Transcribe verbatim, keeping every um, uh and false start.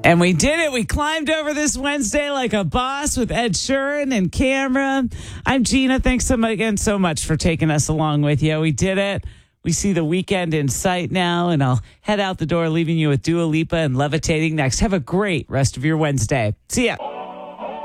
And we did it. We climbed over this Wednesday like a boss with Ed Sheeran and Camera. I'm Gina. Thanks so much, again so much for taking us along with you. We did it. We see the weekend in sight now, and I'll head out the door, leaving you with Dua Lipa and Levitating next. Have a great rest of your Wednesday. See ya.